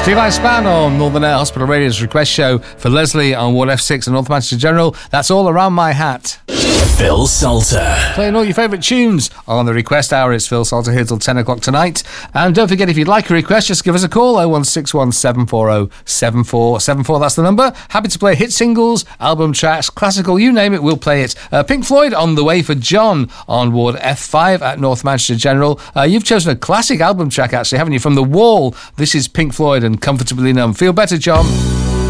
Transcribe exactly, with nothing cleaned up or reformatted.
Eli Span on Northern Air Hospital Radio's request show for Leslie on Ward F six and North Manchester General. That's all around my hat. Phil Salter. Playing all your favourite tunes on the request hour. It's Phil Salter here till ten o'clock tonight. And don't forget, if you'd like a request, just give us a call. oh one six one, seven four oh, seven four seven four. That's the number. Happy to play hit singles, album tracks, classical, you name it, we'll play it. Uh, Pink Floyd on the way for John on Ward F five at North Manchester General. Uh, you've chosen a classic album track, actually, haven't you? From The Wall. This is Pink Floyd and Comfortably Numb. Feel better, John.